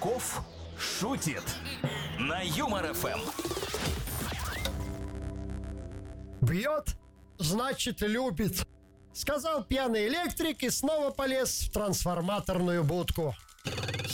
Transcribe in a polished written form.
Качков шутит на Юмор ФМ. Бьет, значит, любит, сказал пьяный электрик и снова полез в трансформаторную будку.